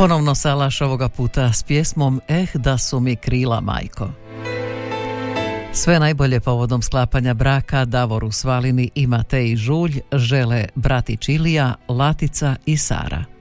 Ponovno Salaš ovoga puta s pjesmom da su mi krila majko. Sve najbolje povodom sklapanja braka Davoru Svalini i Mateji Žulj žele brati Čilija, Latica i Sara.